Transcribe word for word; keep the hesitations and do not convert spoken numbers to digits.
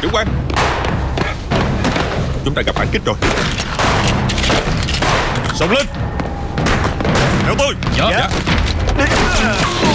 Trưởng quan, chúng ta gặp phản kích rồi. Xông lên. Theo tôi. Dạ, Dạ.